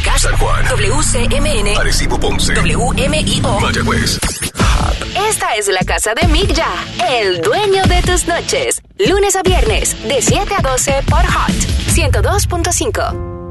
Casa San Juan, WCMN, Arecibo, Ponce, WMIO, Mayagüez. Esta es la casa de Mick Ya, el dueño de tus noches. Lunes a viernes, de 7 a 12 por Hot 102.5.